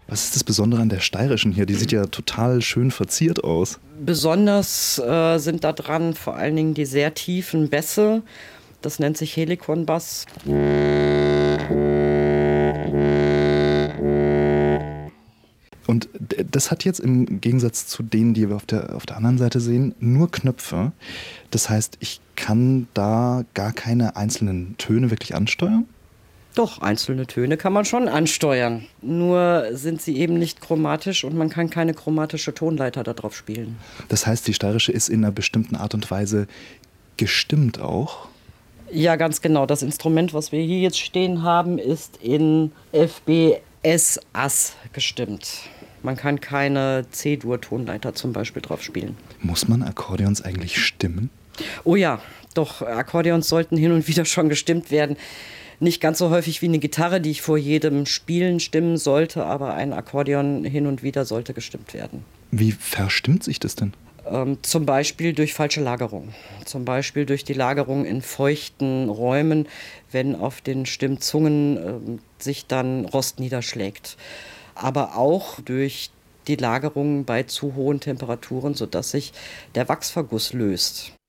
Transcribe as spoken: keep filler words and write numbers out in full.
Was ist das Besondere an der steirischen hier? Die sieht ja total schön verziert aus. Besonders äh, sind da dran vor allen Dingen die sehr tiefen Bässe. Das nennt sich Helikon-Bass. Und das hat jetzt im Gegensatz zu denen, die wir auf der, auf der anderen Seite sehen, nur Knöpfe. Das heißt, ich kann da gar keine einzelnen Töne wirklich ansteuern? Doch, einzelne Töne kann man schon ansteuern. Nur sind sie eben nicht chromatisch und man kann keine chromatische Tonleiter da drauf spielen. Das heißt, die steirische ist in einer bestimmten Art und Weise gestimmt auch? Ja, ganz genau. Das Instrument, was wir hier jetzt stehen haben, ist in F B S-Ass gestimmt. Man kann keine C-Dur-Tonleiter zum Beispiel drauf spielen. Muss man Akkordeons eigentlich stimmen? Oh ja, doch, Akkordeons sollten hin und wieder schon gestimmt werden. Nicht ganz so häufig wie eine Gitarre, die ich vor jedem Spielen stimmen sollte, aber ein Akkordeon hin und wieder sollte gestimmt werden. Wie verstimmt sich das denn? Ähm, zum Beispiel durch falsche Lagerung. Zum Beispiel durch die Lagerung in feuchten Räumen, wenn auf den Stimmzungen ähm, sich dann Rost niederschlägt. Aber auch durch die Lagerung bei zu hohen Temperaturen, sodass sich der Wachsverguss löst.